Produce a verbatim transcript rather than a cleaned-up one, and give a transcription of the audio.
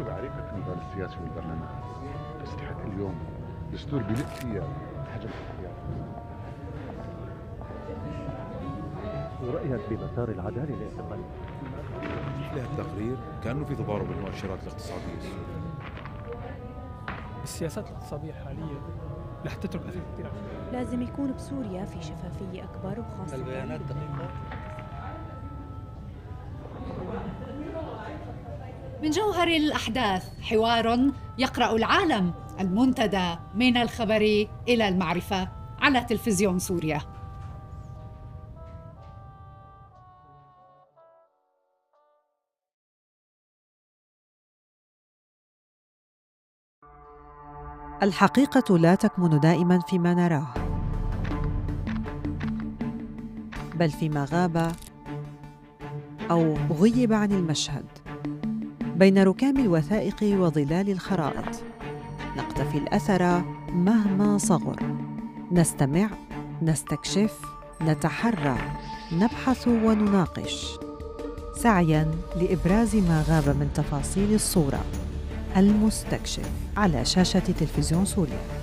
كله بيعرفها في النضال السياسي والبرلمان، بس لحد اليوم دستور بيلق فيها حجم الاختيار. ورأيك بمسار العدالة الاعتقالية؟ لها التقرير كأنه في تضارب بالمؤشرات الاقتصادية السورية. السياسات الاقتصادية الحالية رح تترك أثر كثير. لازم يكون بسوريا في شفافية أكبر وخاصة البيانات دقيقة. من جوهر الأحداث حوار يقرأ العالم، المنتدى من الخبر إلى المعرفة على تلفزيون سوريا. الحقيقة لا تكمن دائماً فيما نراه، بل فيما غاب أو غيب عن المشهد. بين ركام الوثائق وظلال الخرائط نقتفي الأثر مهما صغر، نستمع، نستكشف، نتحرى، نبحث ونناقش، سعياً لإبراز ما غاب من تفاصيل الصورة. المستكشف على شاشة تلفزيون سوريا.